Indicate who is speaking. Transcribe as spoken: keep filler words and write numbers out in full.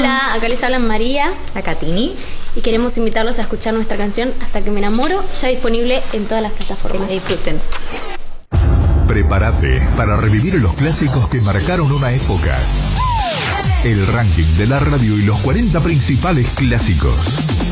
Speaker 1: Hola, acá les hablan María,
Speaker 2: acá Tini,
Speaker 1: y queremos invitarlos a escuchar nuestra canción Hasta que me enamoro, ya disponible en todas las plataformas.
Speaker 2: Que la disfruten.
Speaker 3: Prepárate para revivir los clásicos que marcaron una época. El ranking de la radio y los cuarenta principales clásicos.